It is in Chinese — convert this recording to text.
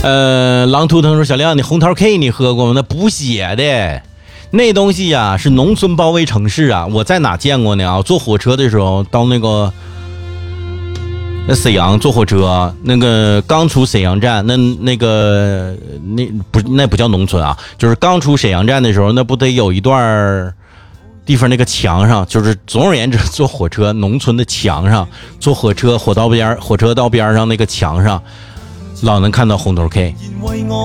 狼图腾说小亮，你红桃 K 你喝过吗？那补血的。那东西呀、是农村包围城市啊！我在哪见过呢？啊，坐火车的时候到那沈阳坐火车，那个刚出沈阳站，那不叫农村啊，就是刚出沈阳站的时候，那不得有一段地方那个墙上，就是总而言之，坐火车农村的墙上，坐火车道边上那个墙上，老能看到红头 K。